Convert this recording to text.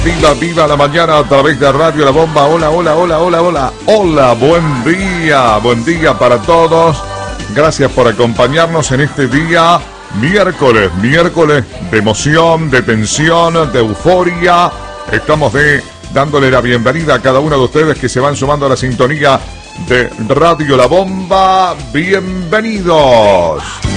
Viva, viva la mañana a través de Radio La Bomba. Hola, hola, hola, hola, hola. Hola, buen día para todos. Gracias por acompañarnos en este día miércoles de emoción, de tensión, de euforia. Estamos dándole la bienvenida a cada uno de ustedes que se van sumando a la sintonía de Radio La Bomba. Bienvenidos.